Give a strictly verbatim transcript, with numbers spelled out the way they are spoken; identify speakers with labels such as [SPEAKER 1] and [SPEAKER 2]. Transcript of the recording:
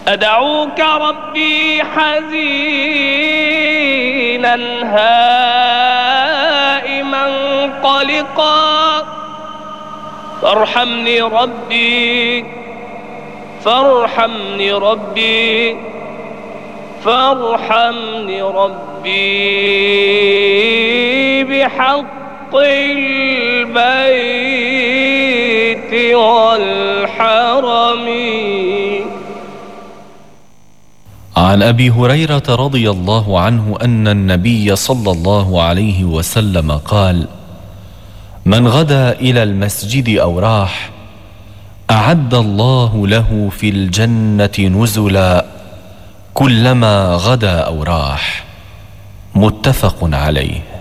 [SPEAKER 1] أدعوك ربي حزينا هائما قلقا، فارحمني ربي فارحمني ربي فارحمني ربي بحق البيت والحرم.
[SPEAKER 2] عن أبي هريرة رضي الله عنه أن النبي صلى الله عليه وسلم قال: من غدا إلى المسجد أو راح أعد الله له في الجنة نزلا كلما غدا أو راح. متفق عليه.